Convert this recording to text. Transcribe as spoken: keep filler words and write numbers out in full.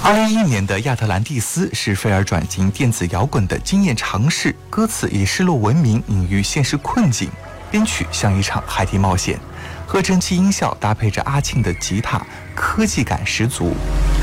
二零一一年的《亚特兰蒂斯》是菲尔转型电子摇滚的经验尝试，歌词以失落文明隐喻现实困境，编曲像一场海底冒险，合成器音效搭配着阿庆的吉他，科技感十足。